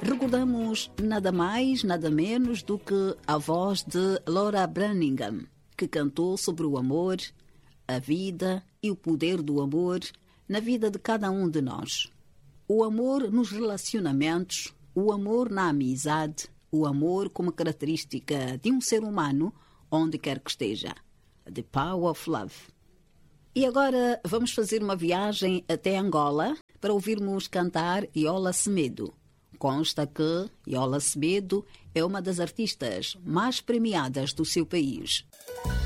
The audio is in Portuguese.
Recordamos nada mais, nada menos do que a voz de Laura Branigan, que cantou sobre o amor, a vida e o poder do amor na vida de cada um de nós. O amor nos relacionamentos, o amor na amizade, o amor como característica de um ser humano, onde quer que esteja. The Power of Love. E agora vamos fazer uma viagem até Angola para ouvirmos cantar Yola Semedo. Consta que Yola Semedo é uma das artistas mais premiadas do seu país.